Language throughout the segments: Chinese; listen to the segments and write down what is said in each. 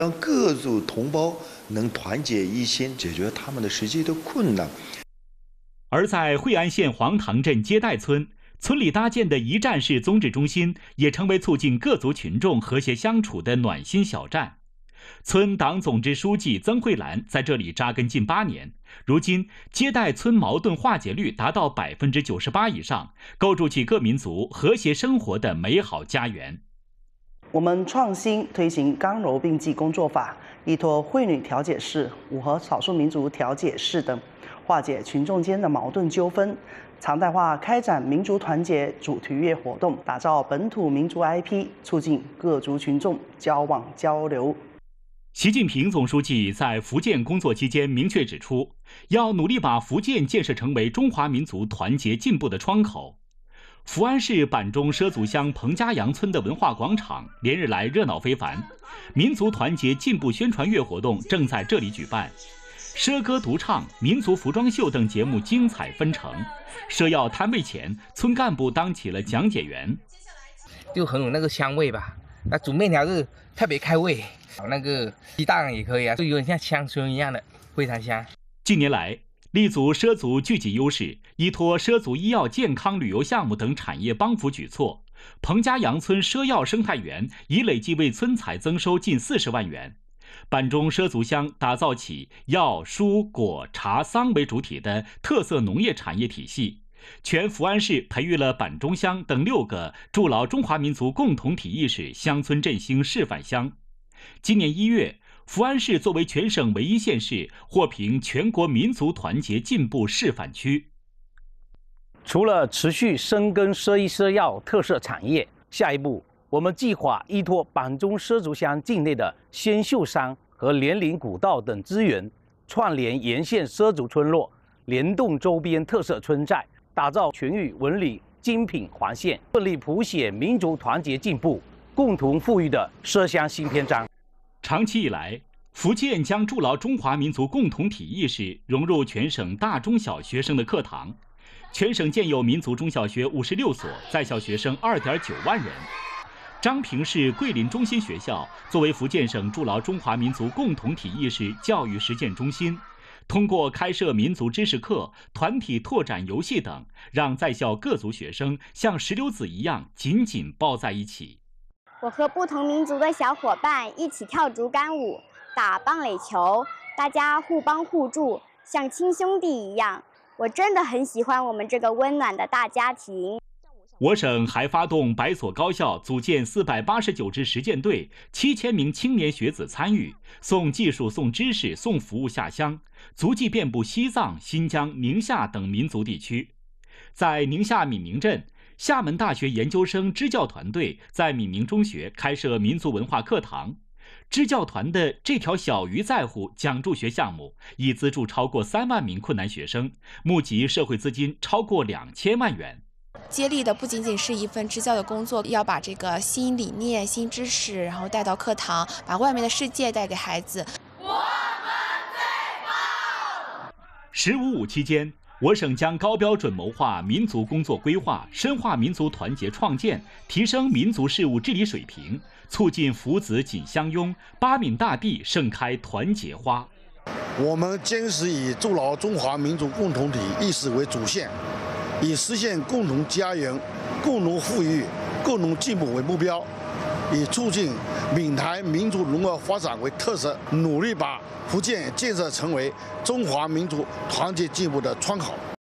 让各族同胞能团结一心，解决他们的实际的困难。 而在惠安县黄塘镇接待村，村里搭建的一站式综治中心也成为促进各族群众和谐相处的暖心小站。村党总支书记曾慧兰在这里扎根近8年，如今接待村矛盾化解率达到98%以上，构筑起各民族和谐生活的美好家园。 我们创新推行刚柔并济工作法，依托会女调解室、五和少数民族调解室等，化解群众间的矛盾纠纷，常态化开展民族团结主题月活动，打造本土民族 IP， 促进各族群众交往交流。 习近平总书记在福建工作期间明确指出，要努力把福建建设成为中华民族团结进步的窗口。福安市板中畲族乡彭家洋村的文化广场连日来热闹非凡，民族团结进步宣传月活动正在这里举办，畲歌独唱、民族服装秀等节目精彩纷呈。赊药摊位前，村干部当起了讲解员， 就很有那个香味吧。那煮面条是特别开胃，那个鸡蛋也可以啊，就有点像香椿一样的，非常香。 近年来，立足畲族聚集优势，依托畲族医药健康旅游项目等产业帮扶举措，彭家洋村赊药生态园已累计为村采增收近40万元。板中畲族乡打造起药、蔬、果、茶、桑为主体的特色农业产业体系。全福安市培育了板中乡等6个筑牢中华民族共同体意识乡村振兴示范乡。今年1月，福安市作为全省唯一县市获评全国民族团结进步示范区。 除了持续深耕赊医赊药特色产业，下一步我们计划依托板中畲族乡境内的仙秀山和连林古道等资源，串联沿线畲族村落，联动周边特色村寨，打造全域文旅精品环线，奋力谱写民族团结进步、共同富裕的畲乡新篇章。 长期以来，福建将筑牢中华民族共同体意识融入全省大中小学生的课堂。全省建有民族中小学56所，在校学生2.9万人。彰平市桂林中心学校作为福建省筑牢中华民族共同体意识教育实践中心，通过开设民族知识课、团体拓展游戏等，让在校各族学生像石榴籽一样紧紧抱在一起。 我和不同民族的小伙伴一起跳竹竿舞、打棒垒球，大家互帮互助，像亲兄弟一样。我真的很喜欢我们这个温暖的大家庭。 我省还发动100所高校组建489支实践队，7000名青年学子参与，送技术、送知识、送服务下乡，足迹遍布西藏、新疆、宁夏等民族地区。在宁夏闽宁镇，厦门大学研究生支教团队在闽宁中学开设民族文化课堂。支教团的这条小鱼在乎讲助学项目已资助超过3万名困难学生，募集社会资金超过2000万元。 接力的不仅仅是一份支教的工作，要把这个新理念、新知识，然后带到课堂，把外面的世界带给孩子。我们最棒！15.5期间，我省将高标准谋划民族工作规划，深化民族团结创建，提升民族事务治理水平，促进父子紧相拥，8闽大地盛开团结花。 我们坚持以筑牢中华民族共同体意识为主线，以实现共同家园、共同富裕、共同进步为目标，以促进闽台民族融合发展为特色，努力把福建建设成为中华民族团结进步的窗口。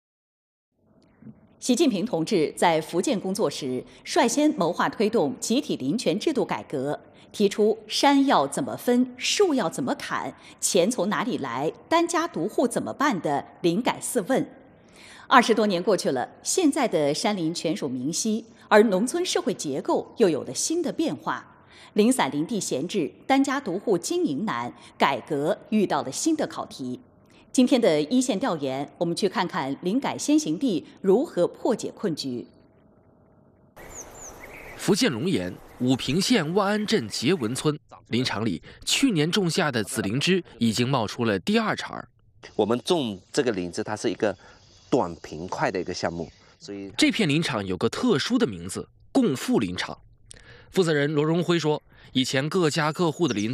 习近平同志在福建工作时，率先谋划推动集体林权制度改革，提出山要怎么分、树要怎么砍、钱从哪里来、单家独户怎么办的林改4问。20多年过去了，现在的山林全属明晰，而农村社会结构又有了新的变化。零散林地闲置，单家独户经营难，改革遇到了新的考题。今天的一线调研，我们去看看林改先行地如何破解困局。 福建龙岩武平县万安镇结文村林场里，去年种下的紫灵芝已经冒出了第2茬。 我们种这个林芝，它是一个短平快的一个项目，所以这片林场有个特殊的名字——共富林场。负责人罗荣辉说，以前各家各户的林